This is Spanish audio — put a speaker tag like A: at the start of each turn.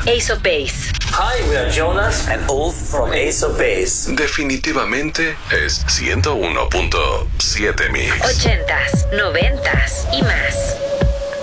A: Ace of Base.
B: Hi, we are Jonas and Ulf from Ace of Base.
C: Definitivamente es 101.7 Mix.
A: 80s, 90s y más.